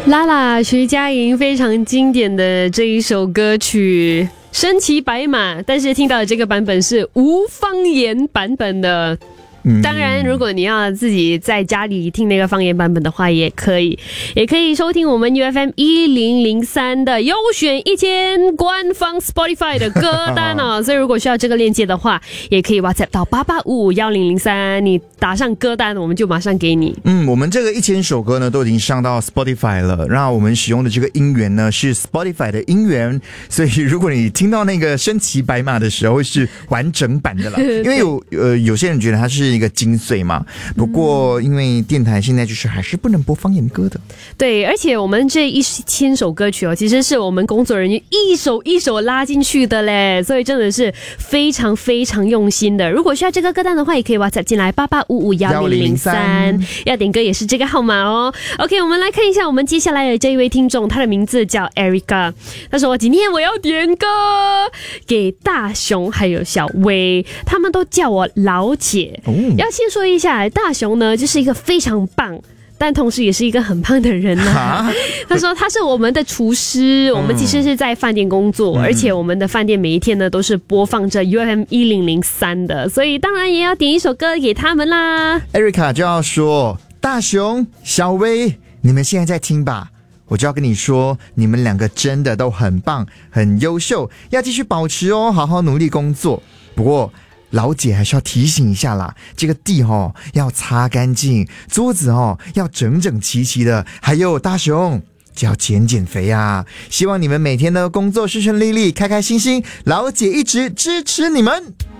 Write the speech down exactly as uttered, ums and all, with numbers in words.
啦啦，徐佳莹非常经典的这一首歌曲《身骑白马》，但是听到的这个版本是无方言版本的。当然，如果你要自己在家里听那个方言版本的话，也可以，也可以收听我们 U F M 一零零三的优选一千官方 Spotify 的歌单哦。所以如果需要这个链接的话，也可以 WhatsApp 到八八五五一零零三，你打上歌单，我们就马上给你。 嗯，我们这个一千首歌呢都已经上到 Spotify 了，然后我们使用的这个音源呢是 Spotify 的音源，所以如果你听到那个身骑白马的时候是完整版的了，因为有呃有些人觉得它是一个精髓嘛，不过因为电台现在就是还是不能播方言歌的。 对，而且我们这一千首歌曲哦，其实是我们工作人员一首一首拉进去的嘞，所以真的是非常非常用心的。如果需要这个歌单的话，也可以 WhatsApp 进来八八五五一零零三，要点歌也是这个号码哦。OK， 我们来看一下我们接下来的这一位听众，他的名字叫 Erica， 他说今天我要点歌给大雄还有小薇，他们都叫我老姐。哦，要先说一下，大雄呢就是一个非常棒，但同时也是一个很胖的人啊。他说他是我们的厨师，我们其实是在饭店工作，嗯、而且我们的饭店每一天呢都是播放着 U F M 一零零三的，所以当然也要点一首歌给他们啦。 Erica 就要说，大雄、小薇，你们现在在听吧？我就要跟你说，你们两个真的都很棒，很优秀，要继续保持哦，好好努力工作。不过老姐还是要提醒一下啦，这个地哦要擦干净，桌子哦要整整齐齐的，还有大雄就要减减肥啊！希望你们每天的工作顺顺利利，开开心心，老姐一直支持你们。